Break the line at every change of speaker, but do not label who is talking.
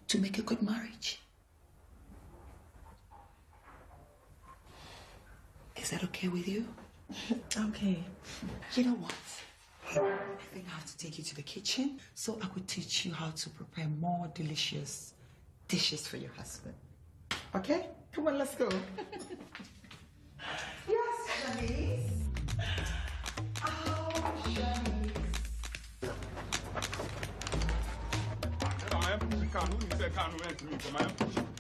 to make a good marriage. Is that okay with you?
Okay.
You know what? I think I have to take you to the kitchen so I could teach you how to prepare more delicious dishes for your husband. Okay? Come on, let's go. Yes, Janice. Oh, Janice.
Come on,